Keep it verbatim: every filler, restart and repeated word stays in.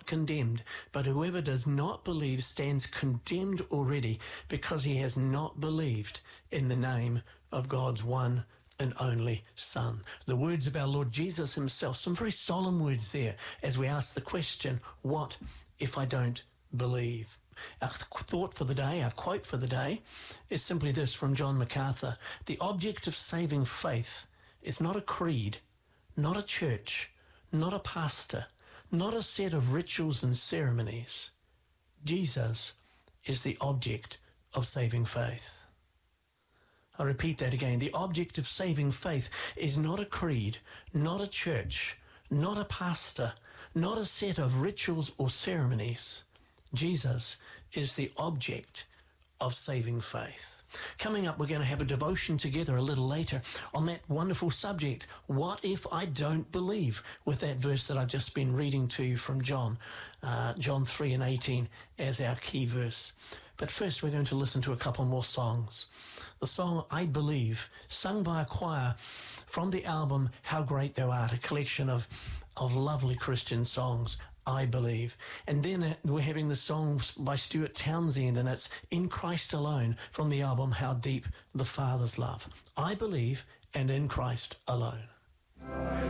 condemned, but whoever does not believe stands condemned already, because he has not believed in the name of God's one and only Son. The words of our Lord Jesus himself, some very solemn words there as we ask the question, what if I don't believe? Our thought for the day, our quote for the day, is simply this from John MacArthur: the object of saving faith is not a creed, not a church, not a pastor, not a set of rituals and ceremonies. Jesus is the object of saving faith. I repeat that again. The object of saving faith is not a creed, not a church, not a pastor, not a set of rituals or ceremonies. Jesus is the object of saving faith. Coming up, we're going to have a devotion together a little later on that wonderful subject, what if I don't believe, with that verse that I've just been reading to you from John, uh, John three and eighteen as our key verse. But first, we're going to listen to a couple more songs. The song I Believe, sung by a choir from the album How Great Thou Art, a collection of, of lovely Christian songs, I Believe. And then we're having the song by Stuart Townsend, and it's In Christ Alone from the album How Deep the Father's Love. I Believe, and In Christ Alone.